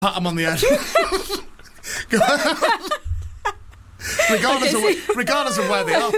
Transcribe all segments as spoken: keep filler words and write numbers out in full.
pat them on the head. regardless, Okay, of, regardless of where they are.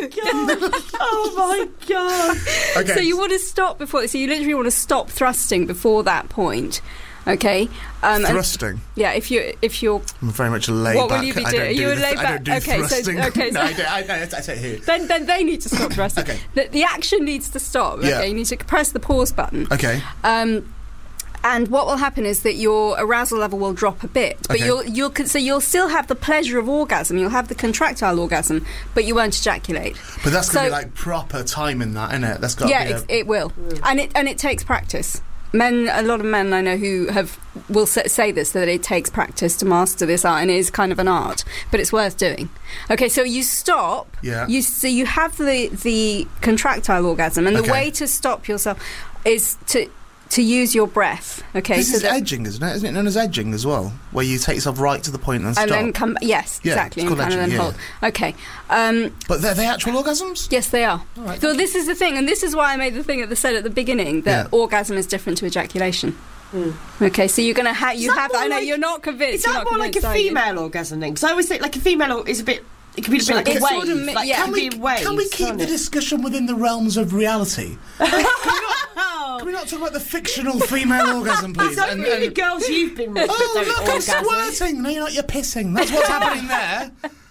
Oh my god! Okay. So you want to stop before. So you literally want to stop thrusting before that point. Okay. Um, and- Thrusting. yeah. If you if you're I'm very much a laid What will back. you be I doing? don't do You would the- lay I back- don't do okay, so- thrusting. okay, no, so- I, don't, I, I, I say it here. then then they need to stop thrusting. Okay. The, the action needs to stop. Okay. Yeah. You need to press the pause button. Okay. Um, and what will happen is that your arousal level will drop a bit, but Okay. you'll you'll con- so you'll still have the pleasure of orgasm. You'll have the contractile orgasm, but you won't ejaculate. But that's going to So- be like proper time in that, isn't it? That's got Yeah, to be it's, a, it will, and it and it takes practice. Men, a lot of men I know who have will say, say this, that it takes practice to master this art, and it is kind of an art, but it's worth doing. Okay, so you stop. Yeah. You so you have the the contractile orgasm, and Okay. the way to stop yourself is to to use your breath. Okay, This so is that, edging, isn't it? Isn't it known as edging as well? Where you take yourself right to the point and and stop. then come. Yes, Yeah, exactly, it's and called kind of then edging, hold. Okay. Um, But they're they actual orgasms? Yes, they are. All right, So this is the thing, and this is why I made the thing at the said at the beginning that Yeah. orgasm is different to ejaculation. Okay, so you're gonna have you that have. more I know like- you're not convinced. Is you're that not more like a convinced, are you? female orgasm thing? Because I always think like a female is a bit. It can be a bit like a It's wave. sort of mi- like, yeah. it Can can we, be waves, can we keep can't the it? discussion within the realms of reality? Can we not, can we not talk about the fictional female orgasm, please? It's only the girls you've been with that Oh, don't look, I'm orgasm. squirting. No, you're not, you're pissing. That's what's happening there.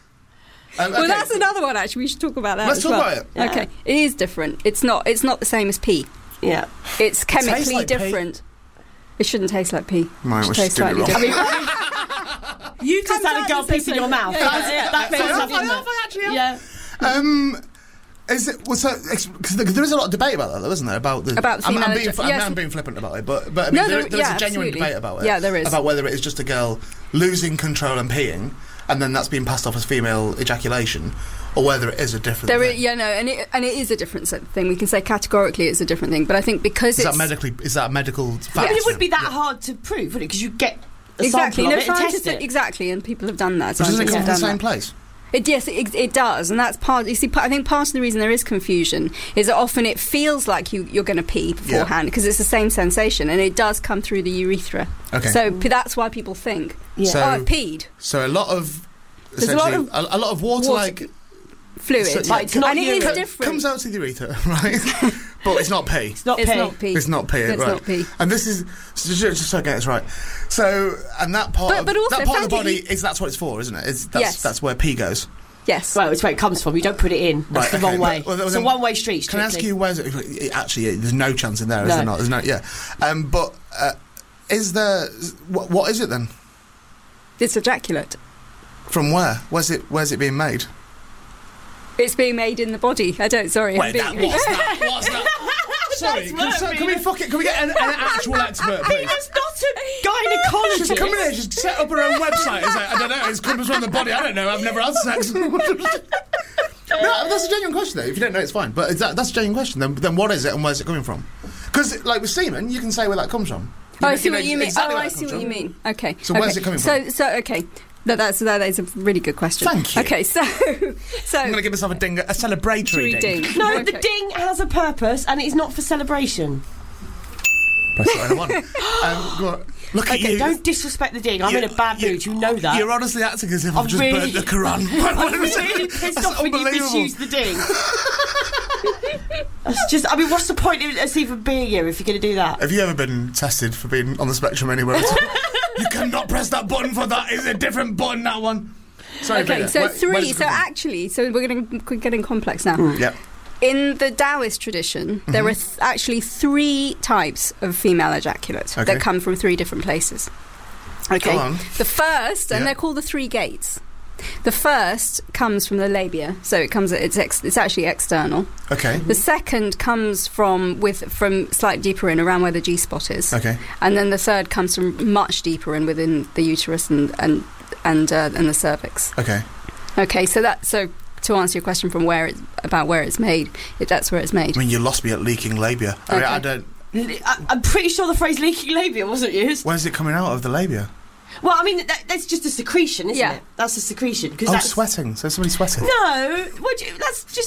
Um, Well, okay. that's another one. Actually, we should talk about that. Let's as talk well. about it. Yeah. Okay, it is different. It's not. It's not the same as pee. Yeah. It's chemically like pee. different. It shouldn't taste like pee. Right, it we should should taste do it slightly wrong. different. You just Comes had a out girl the piss in same your thing. mouth. Yeah, That's yeah, it. That's yeah. what's Fair happening enough, there. I actually have. Yeah. Um, is it well, so? Because there is a lot of debate about that, though, isn't there? About the About I'm, I'm, female being, eja- I'm, yes. I'm being flippant about it, but but I mean, No, there, there- there is yeah, a genuine absolutely. debate about it. Yeah, there is. About whether it is just a girl losing control and peeing, and then that's being passed off as female ejaculation, or whether it is a different. There thing. is, yeah, no, and it and it is a different sort of thing. We can say categorically it's a different thing, but I think because Is it's that medically? Is that a medical fact? I mean, it wouldn't be that Yeah. hard to prove, would it? Because you get a exactly sample no of it and scientists test it. exactly, and people have done that. So doesn't it Scientists come have from the done same that. place? It, yes, it, it does, and that's part. You see, I think part of the reason there is confusion is that often it feels like you, you're going to pee beforehand because it's the same sensation, and it does come through the urethra. Okay. So p- that's why people think, Yeah. So- oh, I've peed. So a lot of There's a lot essentially a, a lot of water, water- like Fluid, so- Like, it's not and it is urine. different. comes out to the urethra, right? But it's not pee. It's not it's pee. not pee. It's not pee, It's right? not pee. And this is so just, just so I get this right. So, and that part, But- of, but also that part of the frankly, body is that's what it's for, isn't it? It's, that's, Yes. that's where pee goes. Yes. Well, it's where it comes from. You don't put it in. That's Right, the okay, wrong way. but- well, it's then- a one-way street. Can I ask strictly. you where's it? it- Actually, there's no chance in there, is No. there not? There's no, yeah. Um, but uh, is there? What, what is it then? It's ejaculate. From where? Where's it? Where's it being made? It's being made in the body. I don't. Sorry. I'm Wait, that, being- what's that? What's that? Sorry, can, That's so- what can we fuck it? Can we get an, an actual expert, please? It's not a gynecologist. She's come in here, she's set up her own website. It's like, I don't know, it comes from the body. I don't know, I've never had sex. No, that's a genuine question, though. If you don't know, it's fine. But is that, that's a genuine question. Then, then what is it and where's it coming from? Because, like with semen, you can say where that comes from. Oh, I know- see know what you mean. exactly Oh, where I that see comes what you from. mean. Okay. So okay. where's it coming so, from? So, okay. That, that's that is a really good question. Thank you. Okay, so so I'm going to give myself a ding, a celebratory Three ding. ding. No, Okay. the ding has a purpose, and it's not for celebration. Press it when I want. Um, go on. Look at Okay, you. don't disrespect the ding. I'm You- in a bad you- mood. You know that. You're honestly acting as if I'm I've just really- burnt the Quran. I'm really pissed That's off when you unbelievable. misuse the ding. That's just. I mean, what's the point of us even being here if you're going to do that? Have you ever been tested for being on the spectrum anywhere at all? You cannot press that button for that. It's a different button, that one. Sorry, okay, Peter. so Where- where's three. it So come actually, so we're getting we're getting complex now. from? Yep. In the Taoist tradition, there are th- actually three types of female ejaculate Okay. that come from three different places. Okay, Go on. the first, and Yeah. they're called the three gates. The first comes from the labia, so it comes. It's ex- it's actually external. Okay. The second comes from with from slightly deeper in, around where the G spot is. Okay. And then the third comes from much deeper in, within the uterus and and and, uh, and the cervix. Okay. Okay, so that so to answer your question from where it's about where it's made, it, that's where it's made. I mean, you lost me at leaking labia. I mean, Okay. I don't. I, I'm pretty sure the phrase leaking labia wasn't used. Where's it coming out of the labia? Well, I mean, that, that's just a secretion, isn't Yeah. it? That's a secretion. Cause Oh, that's, sweating. So somebody's sweating. No, what do you, that's just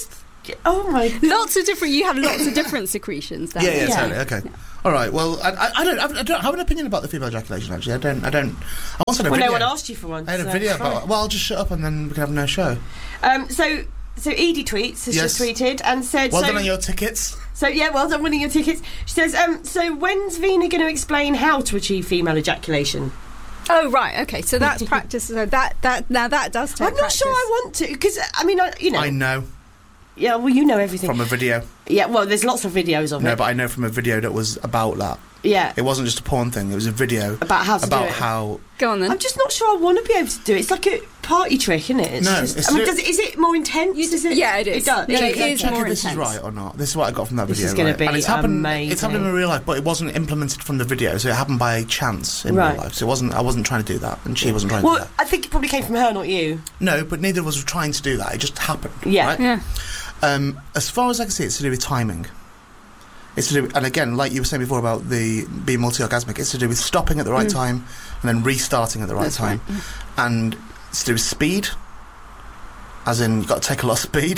Oh my. Lots of different. You have lots of different secretions. Then. Yeah, yeah, Yeah. totally. Okay. All right. Well, I, I, I don't, I don't have an opinion about the female ejaculation. Actually, I don't. I don't. I once had a Well, video. no one asked you for one. I had a so video it's fine. about. Well, I'll just shut up and then we can have no show. Um, so, so Edie tweets has Yes. just tweeted and said. Well so, done on your tickets. So yeah, well done winning your tickets. She says, um, so when's Vina going to explain how to achieve female ejaculation? Oh right. Okay. So that's practice. So that that now that does take. I'm not practice. sure I want to because I mean, I, you know, I know yeah, well, you know everything. from a video. Yeah, well, there's lots of videos of No, it. but I know from a video that was about that. Yeah, It wasn't just a porn thing. It was a video about how to about do it. how. Go on then. I'm just not sure I want to be able to do it. It's like a party trick, isn't it? It's No, just, it's I mean, to- does it, is it more intense? You is it? yeah, it is. It does. No, Check- it is Check more if this is intense. right or not. This is what I got from that This video. is gonna right? be and it's happened. amazing. It's happened in real life, but it wasn't implemented from the video, so it happened by chance in Right. real life. So it wasn't. I wasn't trying to do that, and she wasn't trying to Well, do that. I think it probably came from her, not you. No, but neither of us were trying to do that. It just happened. Yeah. Right? Yeah. Um, as far as I can see, it's to do with timing. It's to do, and again, like you were saying before about the being multi-orgasmic, it's to do with stopping at the right time and then restarting at the right That's time, right, and it's to do with speed. As in, you've got to take a lot of speed.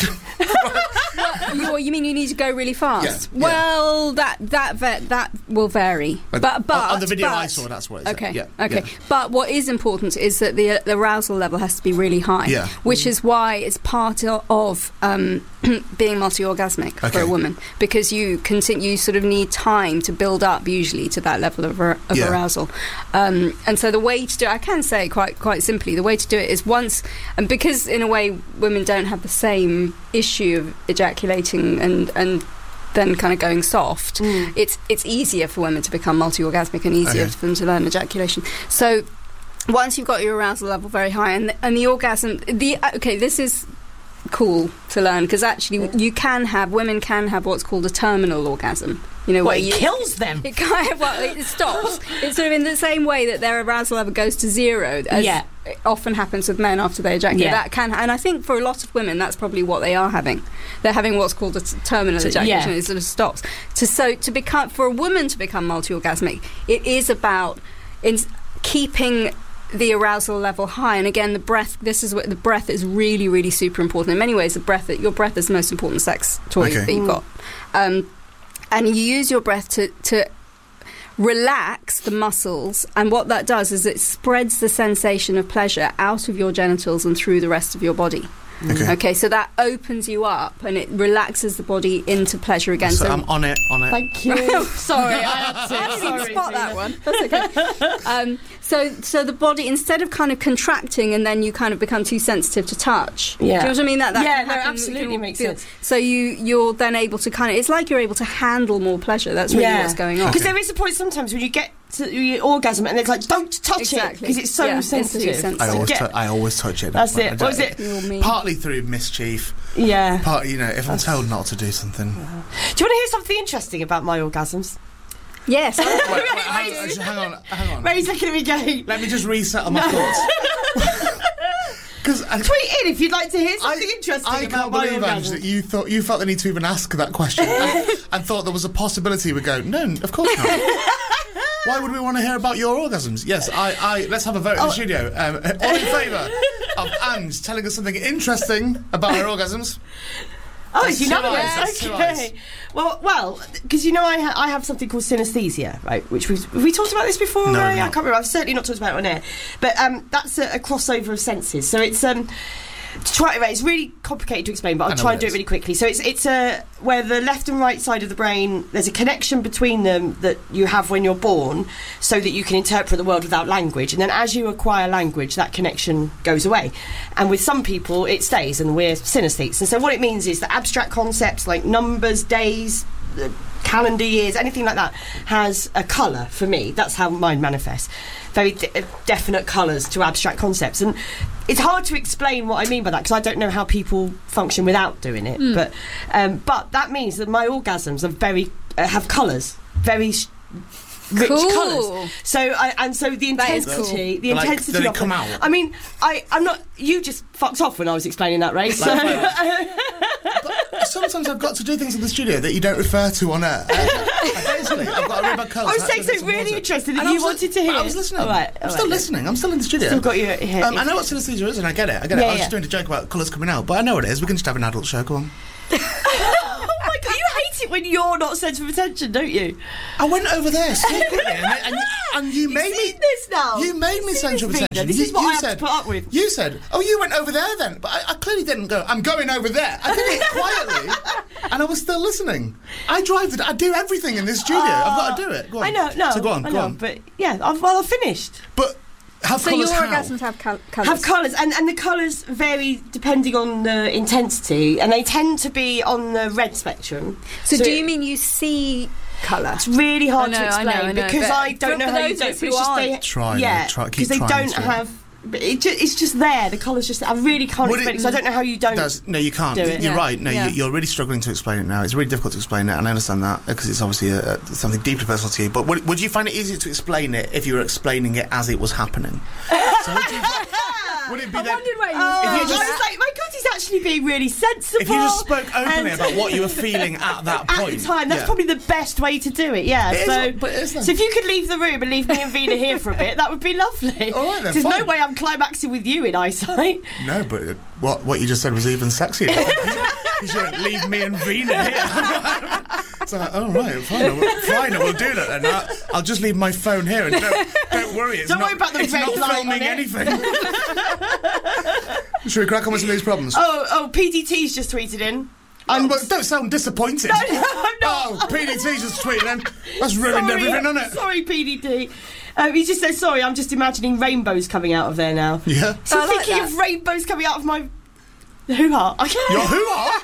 You, you mean you need to go really fast? Yeah, yeah. Well, that that va- that will vary. But But but on- on the video but, I saw, that's what it said. Okay. Yeah, okay. yeah. But what is important is that the, the arousal level has to be really high. Yeah. Which is why it's part o- of um, being multi-orgasmic for Okay. a woman, because you continue, you sort of need time to build up usually to that level of, ar- of Yeah. arousal. Um, and so the way to do it, I can say quite quite simply, the way to do it is once, and because in a way women don't have the same issue of ejaculating and and then kind of going soft, Mm. it's it's easier for women to become multi-orgasmic and easier Okay. for them to learn ejaculation. So once you've got your arousal level very high and the, and the orgasm, the okay, this is cool to learn because actually you can have women can have what's called a terminal orgasm. You know, Well, where it you, kills them. it kind of well, it stops. It's sort of in the same way that their arousal level goes to zero, as Yeah. it often happens with men after they ejaculate. Yeah. That can, and I think for a lot of women, that's probably what they are having. They're having what's called a t- terminal So- ejaculation. yeah. It sort of stops. To so to become for a woman to become multi-orgasmic, it is about in keeping the arousal level high. And again, the breath. This is what the breath is really, really super important. In many ways, the breath. Your breath is the most important sex toy Okay. that you've got. Um, and you use your breath to, to relax the muscles, and what that does is it spreads the sensation of pleasure out of your genitals and through the rest of your body. Okay. Okay, so that opens you up and it relaxes the body into pleasure again. So So, I'm on it, on it. Thank you. Sorry, I had to. I didn't Sorry, spot Tina. that one. That's okay. um, so, so the body, instead of kind of contracting and then you kind of become too sensitive to touch. Yeah. Do you know what I mean? That, that Yeah, can no, happen. absolutely You makes feel- sense. So you, you're then able to kind of, it's like you're able to handle more pleasure. That's really what's going on. Because there is a point sometimes when you get to your orgasm and it's like, don't touch it Exactly. because it's so Yeah, it's too sensitive. sensitive. I always, Get- tou- I always touch it. That's point. it. I don't- What is it? You're mean. Partly through mischief. Yeah. Part, you know, if I'm told not to do something. Do you want to hear something interesting about my orgasms? Yes. Wait, wait, hang, on, hang on, hang on. Ray's looking at me going, Let me just reset on my thoughts. Because tweet in if you'd like to hear something interesting I about can't my believe, Ange, orgasms. that you thought you felt the need to even ask that question and, and thought there was a possibility we go. No, of course not. Why would we want to hear about your orgasms? Yes, I. I let's have a vote in the studio. Um, all in favour of Ange telling us something interesting about her orgasms? Oh, That's it's two unanimous. eyes, that's two Okay. eyes. Well, well, because you know I ha- I have something called synesthesia, right? Which we've have we talked about this before? No, Ray? I we've can't not. remember. I've certainly not talked about it on air. But um, that's a, a crossover of senses. So it's um. To try, right, it's really complicated to explain, but I I'll know try what and do it it is. really quickly. So it's it's a where the left and right side of the brain, there's a connection between them that you have when you're born, so that you can interpret the world without language. And then as you acquire language, that connection goes away. And with some people, it stays, and we're synesthetes. And so what it means is that abstract concepts like numbers, days, uh, calendar years, anything like that, has a colour for me. That's how mine manifests. Very de- definite colours to abstract concepts. And it's hard to explain what I mean by that because I don't know how people function without doing it. But um, but that means that my orgasms are very uh, have colours, very sh- rich Cool. colours. So I, and so the That is intensity, cool. the Like, intensity do they of come it- out? I mean, I I'm not. You just fucked off when I was explaining that, Ray. So, sometimes I've got to do things in the studio that you don't refer to on air. Uh, basically, I've got to read my coat. I was saying something really interesting that And I you was wanted li- to hear. I was listening. All right, I'm all still right, listening. I'm still in the studio. Still got you here. Um, I know what synesthesia is, and I get it. I get it. Yeah, I was yeah. just doing a joke about colours coming out, but I know what it is. We can just have an adult show. Go on. Oh my god, you hate it when you're not centre of attention, don't you? I went over there secretly, and, and, and you made seen me. this now? You made You've me seen central this video. attention. This you, is what you I have said, to put up with. You said, "Oh, you went over there then," but I, I clearly didn't go. I'm going over there. I did it quietly, and I was still listening. I drive it. I do everything in this studio. Uh, I've got to do it. Go on. I know, no. So go on, I go know, on. But yeah, I've, well, I've finished. But have So colours your how? orgasms have col- colours. Have colours, and, and the colours vary depending on the intensity, and they tend to be on the red spectrum. So, So do it- you mean you see colour? It's really hard I know, to I know, explain I know, because but I don't for- know for how you those do of it. us But it's who just aren't- they, Try, yeah, mate, try- keep because they trying don't to. have. But it ju- it's just there. The colours just. I really can't Would explain it- it, so I don't know how you don't. That's, no, you can't. do You- it. You're Yeah. right. No, Yeah. you, you're really struggling to explain it now. It's really difficult to explain it, and I understand that because it's obviously a, a, something deeply personal to you. But would, would you find it easier to explain it if you were explaining it as it was happening? So would, you, would it be I that wondered where you Oh, If you I just- was like, my God, he's actually being really sensible. if you just spoke openly and- about what you were feeling at that At point? the time, that's yeah. probably the best way to do it. Yeah. It is, so, but it is then. so if you could leave the room and leave me and Vina here for a bit, that would be lovely. All right then, There's no fine. way I'm climaxing with you in eyesight. No, but it- what what you just said was even sexier. You shouldn't leave me and Vina here. So, like, oh right, fine, I will, fine, I will do that then. I'll, I'll just leave my phone here and don't, don't worry. It's Don't not, worry about the it's red not light filming on it. anything. Should we crack on with some of these problems? Oh, oh, P D T's just tweeted in. Oh, I'm but don't sound disappointed. No, no, I'm not. Oh, P D T's just tweeting in. That's ruined sorry, everything, hasn't it? Sorry, P D T. Um, he just said, sorry, I'm just imagining rainbows coming out of there now. Yeah. So I like thinking that. of rainbows coming out of my hoo-ha. Your hoo-ha?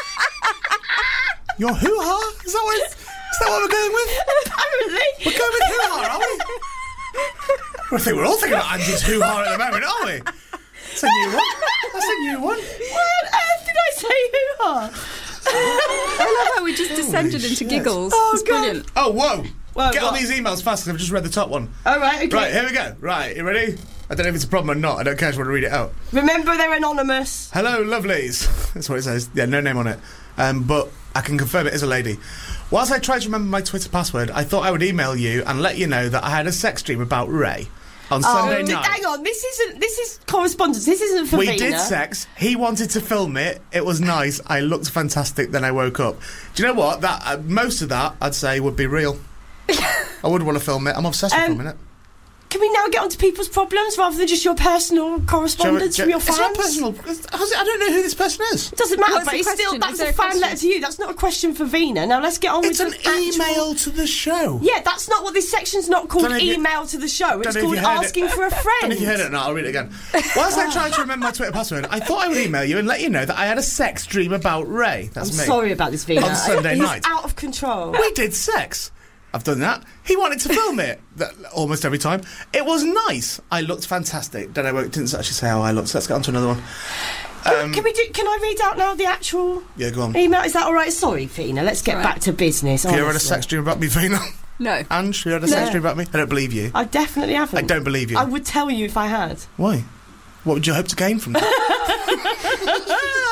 Your hoo-ha? Is that what, is that what we're going with? Apparently. We're going with hoo-ha, are we? I think we're all thinking about Angie's hoo-ha at the moment, aren't we? That's a new one. That's a new one. Why on earth did I say hoo-ha? I love how we just descended into shit. giggles. Oh, it's God. brilliant. Oh, whoa. Whoa, Get what? on these emails fast, 'cause I've just read the top one. All right, okay. Right, here we go. Right, you ready? I don't know if it's a problem or not. I don't care if you want to read it out. Remember, they're anonymous. Hello, lovelies. That's what it says. Yeah, no name on it. Um, but I can confirm it is a lady. Whilst I tried to remember my Twitter password, I thought I would email you and let you know that I had a sex dream about Ray on Sunday Oh, night. hang on, this isn't. This is correspondence. This isn't for We Vina. did sex. He wanted to film it. It was nice. I looked fantastic. Then I woke up. Do you know what? That uh, most of that I'd say would be real. I would want to film it. I'm obsessed with Um, filming it. Can we now get onto people's problems rather than just your personal correspondence Shall from we- your it's fans? not personal. How's it- I don't know who this person is. Doesn't matter, What's but the it's still question? that's Is there a a fan question? letter to you. That's not a question for Vina. Now let's get on It's with an the actual- email to the show. Yeah, that's not what this section's not called. Don't know if you- Email to the show. It's know if called you heard it. asking for a I don't friend. know if you heard it or not. I'll read it again. Whilst I tried to remember my Twitter password, I thought I would email you and let you know that I had a sex dream about Ray. That's I'm me. sorry about this, Vina. On Sunday He's night. out of control. We did sex. I've done that. He wanted to film it that, almost every time. It was nice. I looked fantastic. Then I woke, didn't actually say how I looked. So let's get on to another one. Can, Um, can we do? Can I read out now the actual yeah, go on. email? Is that all right? Sorry, Vina. Let's get Right. back to business. Have you ever had a honestly. sex dream about me, Vina? No. Ange, you had a sex No. dream about me? I don't believe you. I definitely haven't. I don't believe you. I would tell you if I had. Why? What would you hope to gain from that?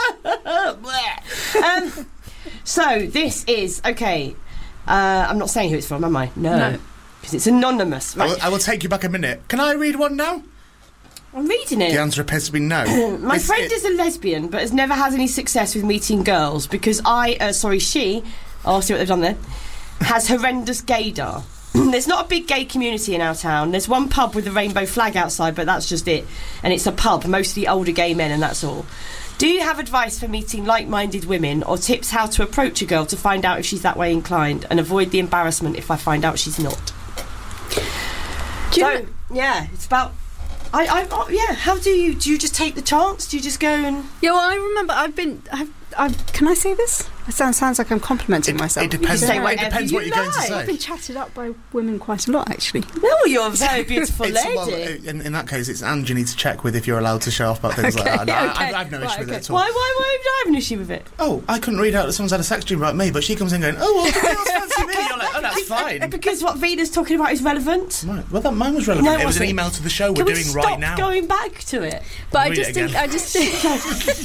um, so this is okay. Uh, I'm not saying who it's from, am I? No, No. because it's anonymous. I, Right, will, I will take you back a minute. Can I read one now? I'm reading The it. answer appears to be no. My It's- friend it- is a lesbian, but has never had any success with meeting girls because I, uh, sorry, she. Oh, I'll see what they've done there. Has horrendous gaydar. There's not a big gay community in our town. There's one pub with a rainbow flag outside, but that's just it. And it's a pub, mostly older gay men, and that's all. Do you have advice for meeting like-minded women or tips how to approach a girl to find out if she's that way inclined and avoid the embarrassment if I find out she's not? Do you So, know- yeah, it's about... I, I, oh, yeah, how do you... Do you just take the chance? Do you just go and... Yeah, well, I remember I've been. I've, I've, can I say this? It sounds, sounds like I'm complimenting It, myself. it depends. You can say It whatever depends you what you're going to like. I've been say. chatted up by women quite a lot, actually. No, you're a very beautiful It's, lady. well, in, in that case, it's Ange you need to check with if you're allowed to show off about things Okay, like that. No, I- okay. I, I've no issue Right, with okay. it at all. why, why, why would I have an issue with it? Oh, I couldn't read out that someone's had a sex dream about me, but she comes in going, oh, well, the girls fancy me. You're like, oh, that's fine. Because what Vina's talking about is relevant. Right. Well, that mine was relevant. No, it it was an wasn't. email to the show Can we're we doing stop right now. going back to it? But I Read just it think. again. I just think.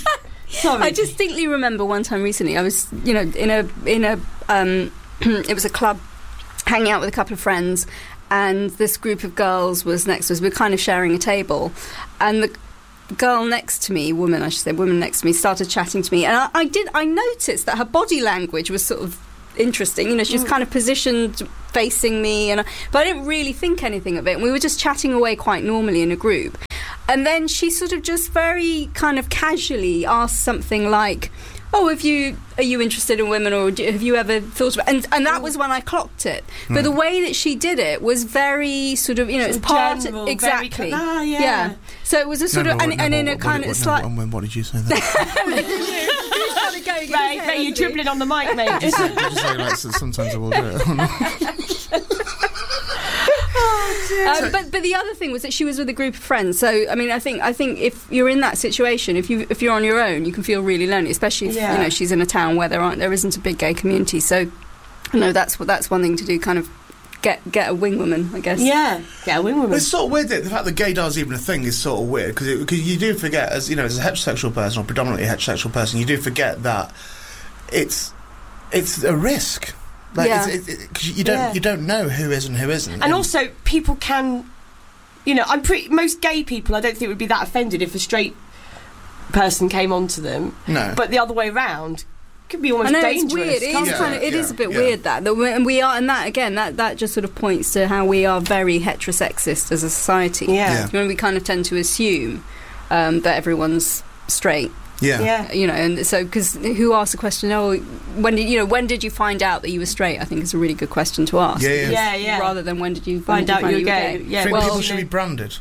Sorry. I distinctly remember one time recently, I was, you know, in a in a um, it was a club, hanging out with a couple of friends, and this group of girls was next to us. We were kind of sharing a table, and the girl next to me, woman I should say, woman next to me, started chatting to me, and I, I did. I noticed that her body language was sort of interesting. You know, she was kind of positioned facing me, and I, but I didn't really think anything of it. And we were just chatting away quite normally in a group, and then she sort of just very kind of casually asked something like, "Oh, have you are you interested in women, or do, have you ever thought about?" And and that was when I clocked it. But Mm. the way that she did it was very sort of, you know, Sort it's of part general, very exactly. cl- ah, yeah. So it was a sort No, of no, and, no, and in what- a what- kind what- of no, slight. what- When, what did you say that? Ray, Ray, you're dribbling on the mic, mate. Just say, just say, like, so sometimes I will do it. Um, but but the other thing was that she was with a group of friends. So I mean, I think I think if you're in that situation, if you if you're on your own, you can feel really lonely, especially if Yeah. you know she's in a town where there aren't there isn't a big gay community. So you know that's what that's one thing to do. Kind of get get a wing woman, I guess. Yeah, get a wing But woman. it's sort of weird that the fact that gaydar is even a thing is sort of weird because because you do forget, as you know, as a heterosexual person or predominantly heterosexual person, you do forget that it's it's a risk. Like, Yeah. it's, it, it, 'cause you don't Yeah. you don't know who is and who isn't. And also, people can, you know, I'm pretty. Most gay people, I don't think would be that offended if a straight person came onto them. no, But the other way round could be I almost know dangerous. it's weird. It can't is Yeah, kind of. It yeah, is a bit yeah. weird that, that we, and we are, and that again, that that just sort of points to how we are very heterosexist as a society. Yeah. Yeah. When we kind of tend to assume um, that everyone's straight. yeah. Yeah. You know, and so because who asked the question? Oh, when did you know? When did you find out that you were straight? I think is a really good question to ask. Yeah, yeah. Yeah, yeah. Rather than when did you Find when out did you you're find gay. you Yeah. I think well, people should be branded.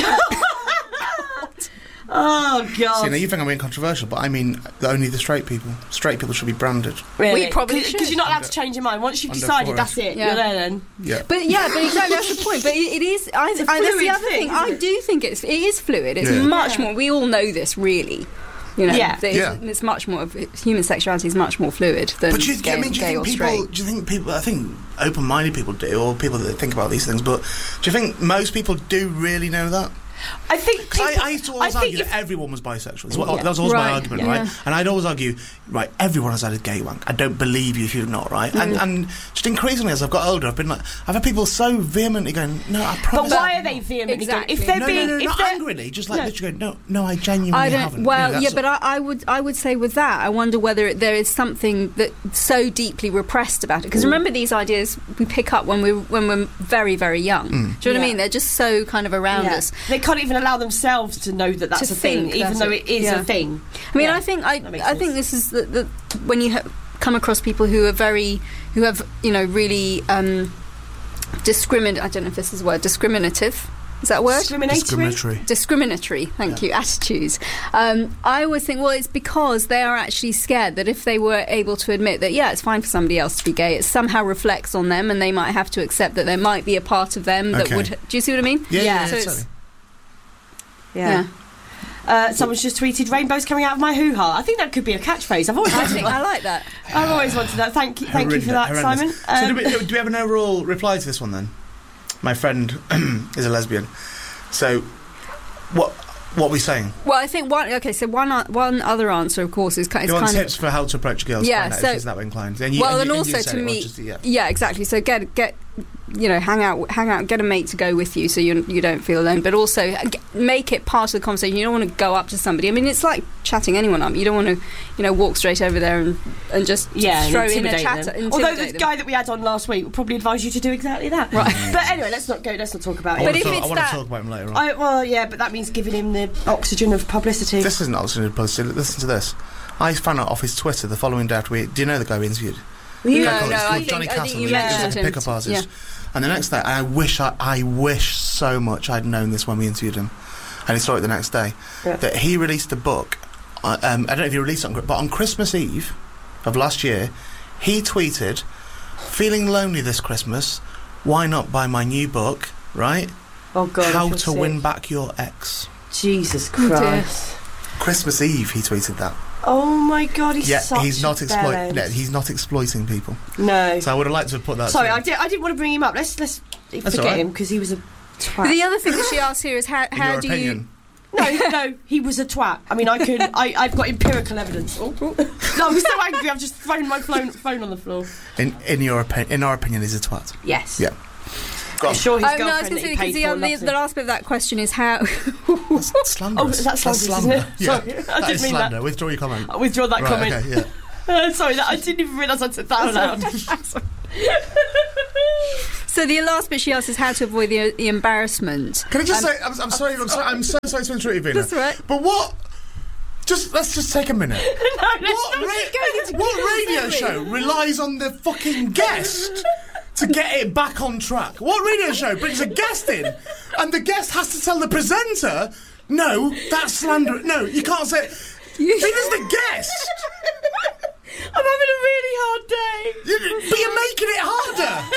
Oh God. See, now you think I'm being controversial, but I mean only the straight people. Straight people should be branded. Really? We probably Because should. you're not allowed to change your mind. Once you've Under decided, forest. that's it. Yeah. You're there then. Yeah. But yeah, but exactly that's the point. But it, it is. I, It's a I, that's the fluid other thing, thing. isn't I it? do think it's it is fluid. It's Yeah. much Yeah. more. We all know this, really. You know, Yeah. that it's, Yeah. it's much more. of Human sexuality is much more fluid than But do you, gay, I mean, do you gay think or people? straight. Do you think people? I think open-minded people do, or people that think about these things. But do you think most people do really know that? I think. Because people- I, I used to always I think argue if- that everyone was bisexual. That's what- Yeah. That was always my Right, argument, yeah. right? And I'd always argue, right, everyone has had a gay wank. I don't believe you if you're not, right? And, Mm. and just increasingly as I've got older, I've been like, I've had people so vehemently going, no, I But promise. why I'm are they not." vehemently Exactly. going? If they're No, being, no, no, if not they're, angrily. Just like No. literally going, no, no, I genuinely I don't. haven't. Well, You know, yeah, that's but I, I would, I would say with that, I wonder whether it, there is something that so deeply repressed about it. Because remember, these ideas we pick up when we when we're very, very young. Mm. Do you know what Yeah. I mean? They're just so kind of around Yeah. us. They can't even allow themselves to know that that's To a thing, think even that's though it. it is Yeah. a thing. I mean, Yeah, I think I, that makes I think sense. this is the, the when you ha- come across people who are very, who have you know really um, discrimin. I don't know if this is a word. Discriminative. Is that a word? Discriminatory. discriminatory. Discriminatory, thank you, attitudes. Um, I always think, well, it's because they are actually scared that if they were able to admit that, yeah, it's fine for somebody else to be gay, it somehow reflects on them and they might have to accept that there might be a part of them that Okay. would. Do you see what I mean? Yeah, yeah, Yeah. yeah, So it's- totally. Yeah. Uh, someone's just tweeted, "Rainbows coming out of my hoo ha." I think that could be a catchphrase. I've always I wanted think that. I like that. I've always wanted that. Thank you, thank you for that, Horrendous, Simon. horrendous. So Um, do, we, do we have an overall reply to this one then? My friend is a lesbian. So, what what are we saying? Well, I think one. Okay, so one o- one other answer, of course, is, ki- is Do you want kind of. tips for how to approach girls? Yeah, to find out so- if she's that way inclined. And you, well, and, and, you, and you also said to it, or me, just- yeah. yeah, exactly. So get get, you know, hang out, hang out, get a mate to go with you, so you you don't feel alone. But also g- make it part of the conversation. You don't want to go up to somebody. I mean, it's like chatting anyone up. You don't want to, you know, walk straight over there and, and just yeah, and throw in a intimidate chat. them. intimidate Although the them. guy that we had on last week would probably advise you to do exactly that. Right. But anyway, let's not go. Let's not talk about I it. But want, if to talk, it's I want that- to talk about him later on. I, well, yeah, but that means giving him the oxygen of publicity. This isn't oxygen publicity. Listen to this. I found out off his Twitter the following day after we. Do you know the guy we interviewed? You- No, Guy called- no, it's I called think- Johnny I think Castle. you He was mentioned a him. pickup artist. Yeah. And the next day, I wish I, I wish so much I'd known this when we interviewed him, and he saw it the next day. Yeah. That he released a book. Uh, um, I don't know if he released it, on, but on Christmas Eve of last year, he tweeted, "Feeling lonely this Christmas? Why not buy my new book? Right? Oh God, I How feel to sick. Win Back Your Ex." Jesus Oh, dear. Christ! Christmas Eve, he tweeted that. Oh my God, he's yeah, such he's not a exploit. bellend. No, he's not exploiting people. No. So I would have liked to have put that. Sorry, to I, him. did, I didn't want to bring him up. Let's let's all forget right. him because he was a But twat. the other thing that she asked here is how In how your do opinion. No, no, he was a twat. I mean, I could. I, I've got empirical evidence. Oh, oh. No, I'm so angry. I've just thrown my phone, phone on the floor. In in your opinion, in our opinion, he's a twat. Yes. Yeah. I'm sure his Oh, no, I was girlfriend going that to he say, paid because the, for the, loves the him. last bit of that question is how... That's slanderous. Oh, that's slanderous, isn't it? Yeah. Sorry, I that didn't is mean slander. that. Withdraw your comment. I withdraw that Right, comment. okay, yeah. Uh, sorry, that, I didn't even realise I said that out loud. So the last bit she asks is how to avoid the, the embarrassment. Can I just Um, say, I'm, I'm sorry, I'm, sorry, I'm so sorry to interrupt you, Vina. That's all right. But what? Just let's just take a minute. No, let's What, not ra- keep going into what radio Keith, show relies on the fucking guest to get it back on track? What radio show brings a guest in and the guest has to tell the presenter, no, that's slander. No, you can't say. Vina's the guest. I'm having a really hard day. You- But you're making it harder.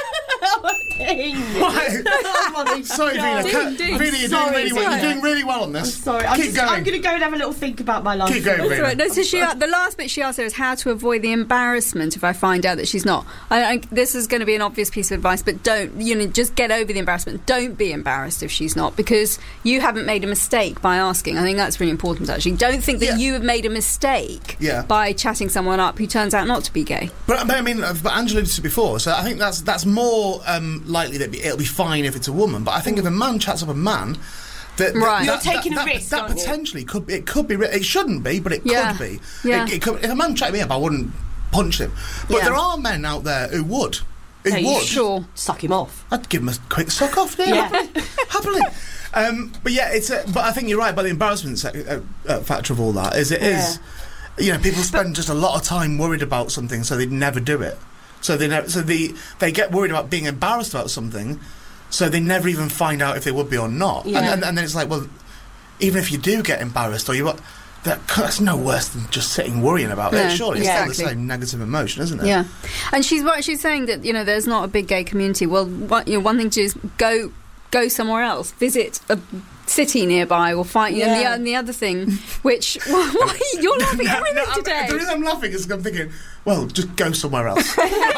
Why? Sorry, Vina. God. Can, Ding, ding. Vina, you're Sorry, doing really well. sorry. You're doing really well on this. Sorry, I'm, Keep just, going. I'm going to go and have a little think about my life. Keep going, That's Vina. all right. No, so she, the last bit she asked her is how to avoid the embarrassment if I find out that she's not. I, I, this is going to be an obvious piece of advice, but don't, you know, just get over the embarrassment. Don't be embarrassed if she's not, because you haven't made a mistake by asking. I think that's really important, actually. Don't think that Yeah. you have made a mistake Yeah. by chatting someone up who turns out not to be gay. But, but I mean, uh, but Angela did it before, so I think that's that's more um, likely that it'll be fine if it's a woman. But I think if a man chats up a man, that, that- Right. You're that, taking that, a that, risk, That aren't you? potentially could be. It could be. It shouldn't be, but it Yeah. could be. Yeah. It, it could, if a man chatted me up, I wouldn't punch him. But Yeah. there are men out there who would. Who Hey, you would. Sure. Suck him off. I'd give him a quick suck off there, Yeah. happily. happily. Um, but yeah, it's. A, but I think you're right. But the embarrassment se- uh, uh, factor of all that is it is. You know, people spend just a lot of time worried about something, so they never do it. So they never, so the they get worried about being embarrassed about something, so they never even find out if they would be or not. Yeah. And, and, and then it's like, well, even if you do get embarrassed or you what, that, that's no worse than just sitting worrying about No, it. Surely it's yeah. still the Exactly. same negative emotion, isn't it? Yeah, and she's what she's saying that you know there's not a big gay community. Well, what, you know, one thing to do is go go somewhere else, visit a city nearby, or find. You know, Yeah. and, the, and the other thing, which why, why you're laughing at everything I'm- today. The reason I'm laughing is I'm thinking, well, just go somewhere else.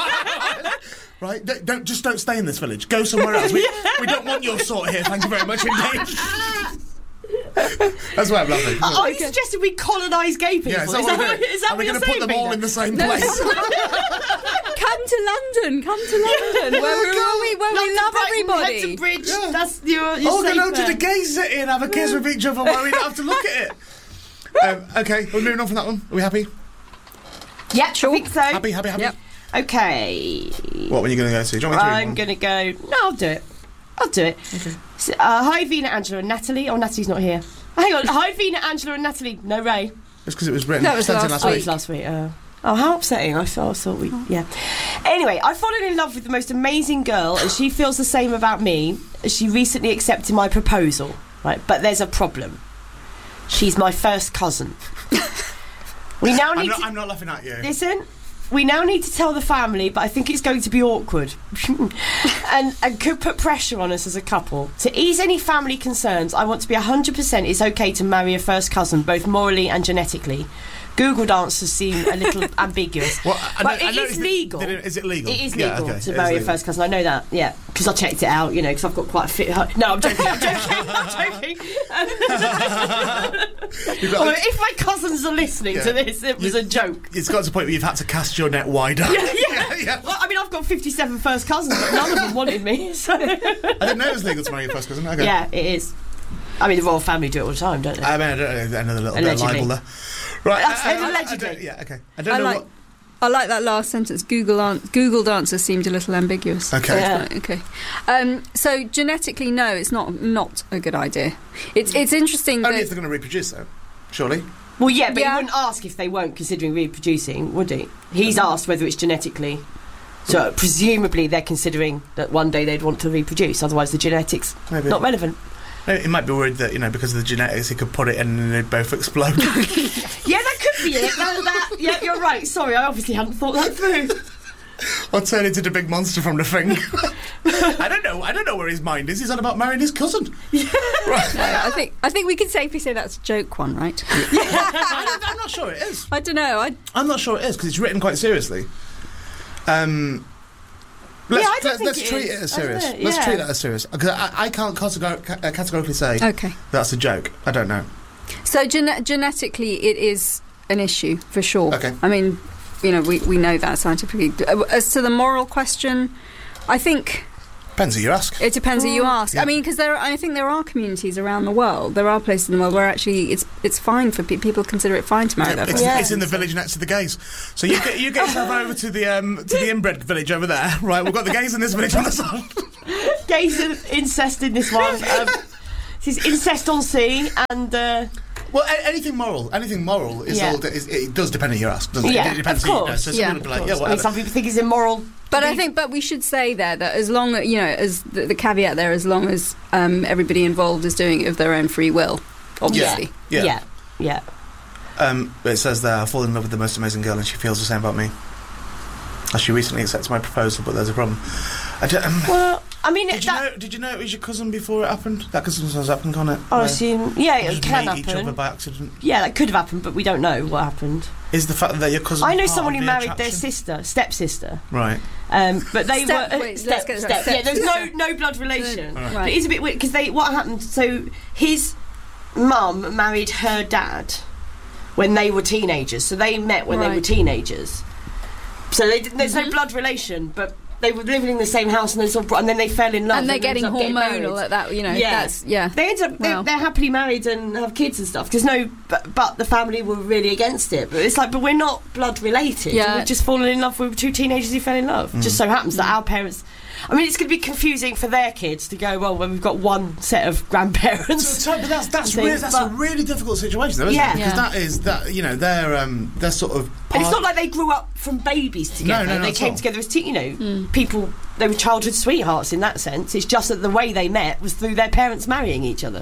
Right? Don't, don't just don't stay in this village. Go somewhere else. We, we don't want your sort here. Thank you very much indeed. That's why I'm laughing. Oh, you suggested we colonise gay people. Yeah, is so that, what what, is that are we what you're going to put saying, them all Vina? in the same No, place? Come to London. Come to London. where we, where we, where we London, love Brighton, everybody. Hudson Bridge. Yeah. That's your. your Oh, go safe down to there. the gay city and have a kiss with each other where we don't have to look at it. Um, okay, we're moving on from that one. Are we happy? Yeah, sure. I think so. Happy, happy, happy? Yep. Okay. What, when are you going to go to? Do you want me to read I'm one? going to go. No, I'll do it. I'll do it. Okay. So, uh, hi, Vina, Angela, and Natalie. Oh, Natalie's not here. Hang on. Hi, Vina, Angela, and Natalie. No, Ray. It's because it was written That was sent in last last Oh, week. it's last week. Uh, oh, how upsetting. I thought, I thought we. Yeah. Anyway, I've fallen in love with the most amazing girl, and she feels the same about me. She recently accepted my proposal. Right, but there's a problem. She's my first cousin. We now I'm need not, to I'm not laughing at you. listen. We now need to tell the family, but I think it's going to be awkward, and and could put pressure on us as a couple. To ease any family concerns, I want to be one hundred percent it's okay to marry a first cousin, both morally and genetically. Googled answers seem a little ambiguous. Well, I But know- I it know is it's- legal. did it- Is it legal? It is Yeah, legal okay, to it is marry a legal. first cousin. I know that, yeah, because I checked it out. You know, because I've got quite a fit. No, I'm joking. I'm joking. I'm joking. You've got Oh, to- if my cousins are listening Yeah. to this, it was You- a joke. It's got to the point where you've had to cast your net wider. Yeah, yeah, yeah. Well, I mean, I've got fifty-seven first cousins, but none of them wanted me. So. I didn't know it was legal to marry your first cousin. Okay. Yeah, it is. I mean, the royal family do it all the time, don't they? I mean, I don't know, another little bit of Allegedly. libel there. Right. That's I- I- I- allegedly. I don't- yeah, okay. I don't I know like. what... I like that last sentence. Google an- Googled answer seemed a little ambiguous. Okay. Yeah. Right, okay. Um, so genetically, no, it's not not a good idea. It's it's interesting Only that if they're going to reproduce, though. Surely. Well, yeah, but Yeah. he wouldn't ask if they won't, considering reproducing, would he? He's asked whether it's genetically. So presumably they're considering that one day they'd want to reproduce. Otherwise, the genetics Maybe. not relevant. Maybe It might be worried that, you know, because of the genetics, he could put it in and they'd both explode. Yeah, that could be it. That, that, yeah, you're right. Sorry, I obviously hadn't thought that through. Or turn into the big monster from the thing. I don't know. I don't know where his mind is. He's on about marrying his cousin. Right. no, I think I think we can safely say that's a joke one, right? I don't, I'm not sure it is. I don't know. I I'm not sure it is because it's written quite seriously. Um, Let's, Yeah, I don't let's, think let's it treat is. it as I don't serious. know, Let's yeah. treat that as serious. Because I, I can't categor- ca- uh, categorically say Okay. that's a joke. I don't know. So gene- genetically, it is an issue for sure. Okay. I mean, you know, we, we know that scientifically. Uh, As to the moral question, I think Depends who you ask. it depends who you ask. Yeah. I mean, because there, are, I think there are communities around the world. There are places in the world where actually it's it's fine for pe- people consider it fine to marry their It's, partner. Yeah. it's in the village next to the gays. So you get you get yourself over to the um, to the inbred village over there, right? We've got the gays in this village on the side. Gays and incest in this one. Um, this is incest on sea, and uh, Well, a- anything moral, anything moral is Yeah. all. Is, it does depend on who you ask, doesn't it? Yeah, It depends of who you know. course. So some Yeah, people of be like, course. yeah, I mean, whatever. some people think it's immoral. But to I be- think, but we should say there that as long as, you know, as the, the caveat there, as long as um, everybody involved is doing it of their own free will, obviously. Yeah. yeah, yeah. Um, but it says there, I fall in love with the most amazing girl, and she feels the same about me. As she recently accepted my proposal, but there's a problem. I don't, um, Well, I mean, did you that, know? Did you know it was your cousin before it happened? That could sometimes happen, can't it? I Where assume, yeah, you it just can meet each other happen. by accident. Yeah, that could have happened, but we don't know what happened. Is the fact that your cousin? I know part someone of who the married their attraction? sister, stepsister. Right. Um, but they Step- were wait, step, let's get this step. right. Yeah, there's no Stepsister. no blood relation. Right. But it is a bit weird because they what happened. So his mum married her dad when they were teenagers. So they met when they were Right. teenagers. So they, didn't- there's no blood relation, but they were living in the same house and, they sort of, and then they fell in love. And they're they getting ended up hormonal married. at that, you know. Yeah. That's, yeah. They end up Wow. they're, they're happily married and have kids and stuff because no, but, but the family were really against it. But it's like, but we're not blood related. Yeah. We're just fallen in love with two teenagers who fell in love. Mm. Just so happens that our parents. I mean, it's going to be confusing for their kids to go. Well, when we've got one set of grandparents. So, so, but that's that's, Things, really, that's a but- really difficult situation, though, isn't Yeah. it? Because Yeah. that is that you know they're um they're sort of. And it's part- not like they grew up from babies together. No, no, not they at came all. together as te- you know Mm. people. They were childhood sweethearts in that sense. It's just that the way they met was through their parents marrying each other.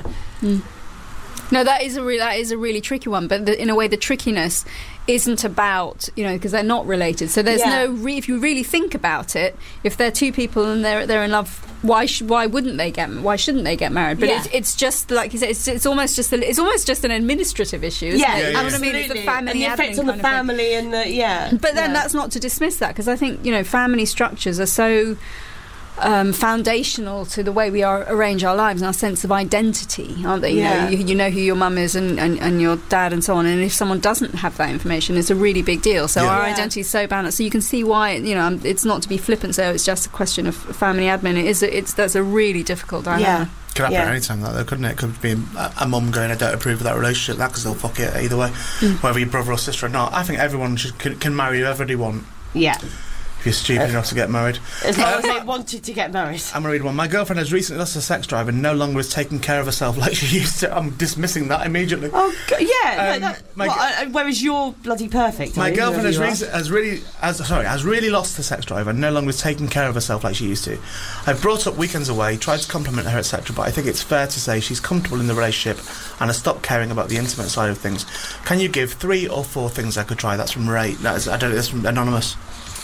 No, that is a re- that is a really tricky one. But the, in a way, the trickiness isn't about, you know, because they're not related. So there's Yeah. no re- if you really think about it, if they're two people and they're they're in love, why sh- why wouldn't they get why shouldn't they get married? But Yeah. it's, it's just like you said, it's, it's almost just a, it's almost just an administrative issue, isn't Yeah, it? yeah, You know what I mean? It's absolutely. the family and the admin effect on the kind of thing. family and the yeah. But then yeah. that's not to dismiss that, because I think, you know, family structures are so um, foundational to the way we are arrange our lives and our sense of identity, aren't they? You Yeah. know, you, you know who your mum is and, and, and your dad and so on. And if someone doesn't have that information, it's a really big deal. So Yeah. our Yeah. identity is so balanced. So you can see why, you know, um, it's not to be flippant. So it's just a question of family admin. It is. A, it's that's a really difficult dilemma. yeah. Could happen Yeah. at any time, that though, couldn't it? Could be a, a mum going, I don't approve of that relationship, that because they'll fuck it either way, Mm. whether you're brother or sister or not. I think everyone should can, can marry whoever they want Yeah, if you're stupid enough to get married. as long as they wanted to get married. I'm gonna read one. My girlfriend has recently lost her sex drive and no longer is taking care of herself like she used to. I'm dismissing that immediately. Oh God, yeah. Um, no, that, my well, g- uh, whereas you're bloody perfect. My I mean, girlfriend has, whoever you re- has really, has, sorry, has really lost her sex drive and no longer is taking care of herself like she used to. I've brought up weekends away, tried to compliment her, et cetera. But I think it's fair to say she's comfortable in the relationship and has stopped caring about the intimate side of things. Can you give three or four things I could try? That's from Ray. That is, I don't know. That's from Anonymous.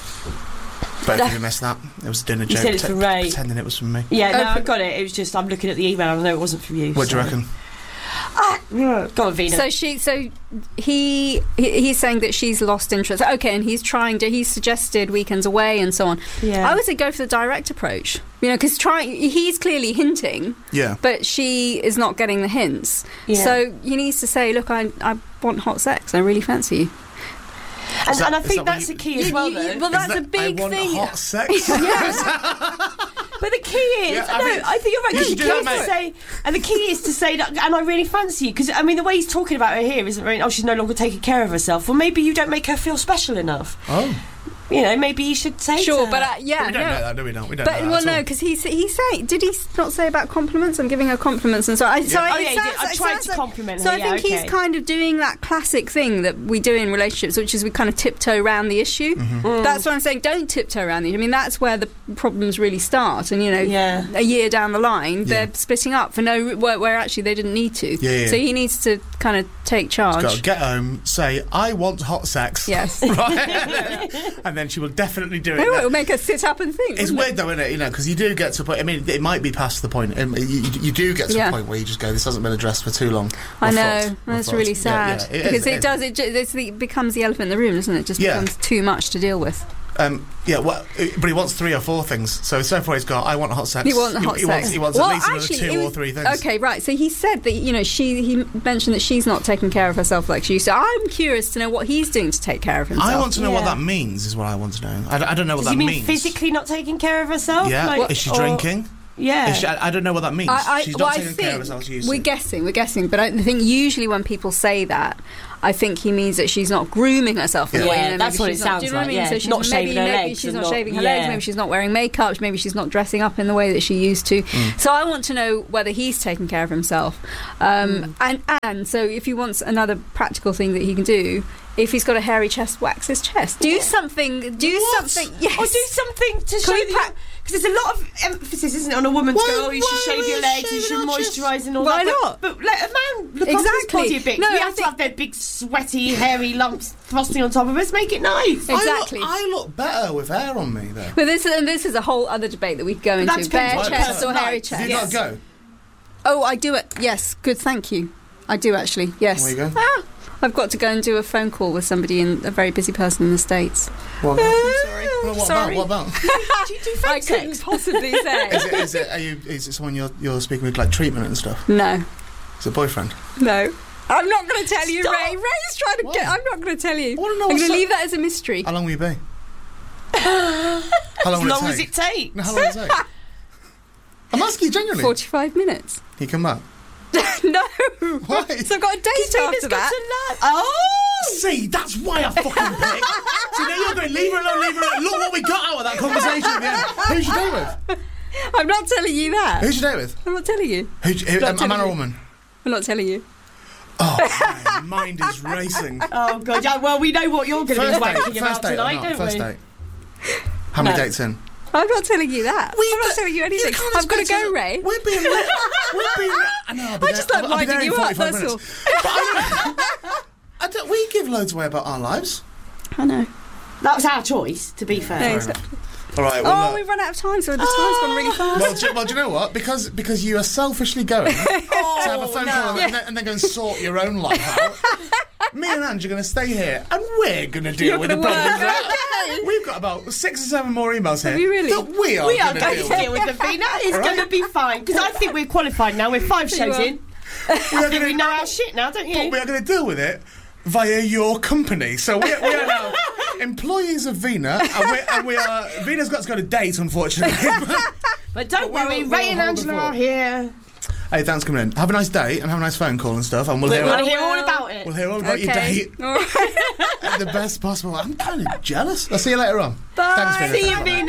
But if you missed that, it was a dinner You joke. said it's from Ray. Pretending it was from me. are. Yeah, no, Uh, I got it. It was just I'm looking at the email. I know it wasn't from you. What do you so- reckon? Ah, yeah. Go on, Vina. So she, so he, he, he's saying that she's lost interest. Okay, and he's trying to. He's suggested weekends away and so on. yeah. I would say go for the direct approach. You know, because trying, he's clearly hinting, Yeah. but she is not getting the hints. Yeah. So he needs to say, "Look, I, I want hot sex. I really fancy you." and, Is that- and I is think that what that's you- the key as You- well. you- Though. well, that's Is a that big I want thing. hot sex. But the key is, Yeah, I no, think- I think you're right. You Because should the do key is that, to mate. say, and the key is to say that, and I really fancy you. Because I mean, the way he's talking about her here isn't very. Oh, she's no longer taking care of herself. Well, maybe you don't make her feel special enough. Oh. You know, maybe you should say. Sure, to but her. uh, yeah, we don't no. know that, do we? Don't. We don't But know that well, at no, all. because he he say did he not say about compliments? I'm giving her compliments, and so I. So Oh, it yeah, he sounds did. I like- tried sounds to like- compliment So her, I yeah, think okay. he's kind of doing that classic thing that we do in relationships, which is we kind of tiptoe around the issue. Mm-hmm. Mm. That's what I'm saying. Don't tiptoe around the. I mean, that's where the problems really start. And you know, Yeah. a year down the line, Yeah. they're splitting up for no where, where actually they didn't need to. Yeah, yeah. So he needs to kind of take charge. Got to get home, say, I want hot sex. Yes. Right? And then she will definitely do it. It will make her sit up and think. It's wouldn't weird though, isn't it? You know, because you do get to a point. I mean, it might be past the point. Um, you, you, you do get to Yeah. a point where you just go, "This hasn't been addressed for too long." I We're know, fucked. We're that's fucked. really Yeah, sad yeah, it is, because it it is. does. It, ju- it's the, it becomes the elephant in the room, doesn't it? It just Yeah. becomes too much to deal with. Um, yeah, well, but he wants three or four things. So so far he's got, I want hot sex. He wants hot he, he sex. Wants, he wants well, at least actually, another two was, or three things. Okay, right. So he said that, you know, she he mentioned that she's not taking care of herself like she used to. I'm curious to know what he's doing to take care of himself. I want to know Yeah. what that means, is what I want to know. I, d- I don't know what Does that you mean means. physically not taking care of herself? Yeah. Like, is she or- drinking? Yeah. Is she, I, I don't know what that means. I, I, She's well, not I taking think care of herself as she used we're to. guessing, we're guessing, but I think usually when people say that, I think he means that she's not grooming herself in Yeah. the way. Yeah, you know, that's maybe what she's it not- sounds do you know what I like, mean? yeah. So she's Not maybe, shaving her maybe legs she's and not, not- shaving her yeah. legs, maybe she's not wearing makeup, maybe she's not dressing up in the way that she used to. Mm. So I want to know whether he's taking care of himself. Um, Mm. and, and so if he wants another practical thing that he can do, if he's got a hairy chest, wax his chest. Do something, do What? something, yes. Or do something to Can show we the... pra- Because there's a lot of emphasis, isn't it, on a woman to Why- go, oh, you should why shave are your we legs, you shaving should our chest? moisturise and all Why that. not? But, but let a man look after Exactly. his body a bit. No, we I have to think- have their big, sweaty, hairy lumps thrusting on top of us. Make it nice. Exactly. I look, I look better with hair on me, though. But this, and this is a whole other debate that we could go But that into. depends Bare what chest person or hairy likes. chest? Have you got to go? Oh, I do it. Yes, good. Thank you. I do actually. Yes. Where you go? Ah, I've got to go and do a phone call with somebody, in a very busy person in the States. What, Sorry. well, what Sorry. about? What about? Do you do phone I couldn't sex? possibly say. Is it, is it, are you, is it someone you're, you're speaking with, like treatment and stuff? No, Is it a boyfriend? no. I'm not going to tell you, Stop. Ray. Ray's trying to Why? get. I'm not going to tell you. I wanna know I'm what's going to up. leave that as a mystery. How long will you be? How long As will long it as take? it takes. No, how long will it take? I'm asking you genuinely. Forty-five minutes. Can you come back? No. Why? So I've got a date after that. Oh! See, that's why I fucking picked. See, now you're going, leave her alone, leave her alone. Look what we got out of that conversation at the end. Who's your date with? I'm not telling you that. Who's your date with? I'm not telling you. Who's, who, Not a, a telling man or a you. woman? I'm not telling you. Oh, my mind is racing. Oh, God. Yeah, well, we know what you're going to be First date, wanking first about date or tonight, not? don't First we? date. How many No. dates in? I'm not telling you that. We I'm not got- telling you anything. can't I've got to expect go, us- Ray. We're being... We're being... I know, I'll be I there- just like I'll, I'll be there winding in you up, forty-five that's minutes. But I don't, I don't, we give loads away about our lives. I know. That was our choice, to be fair. No, Fair exactly. All right, well, Oh, look. we've run out of time, so the time's gone really fast. Well, do, well, do you know what? Because because you are selfishly going to have a phone call and, then, and then go and sort your own life out. Me and Ange are going to stay here, and we're going to deal You're with the gonna work. problems. Right? We've got about six or seven more emails here Have you really? that we are We are going to going deal to with. deal with the Vina. It's All right. going to be fine. Because I think we're qualified now. We're five You shows are. in. We are I think going we to know our shit now, don't but you? we are going to deal with it via your company. So we, we are now employees of Vina, and we, and we are. Vina's got to go to date, unfortunately. But don't But we'll- worry, we'll Ray and hold the Angela fort. are here. Hey, thanks for coming in. Have a nice day and have a nice phone call and stuff, and we'll We hear. want All, to hear all well. about it. we'll hear all about your Okay. date All right. at the best possible. I'm kind of jealous. I'll see you later on. Bye. Thanks, Vina. See you, Vina.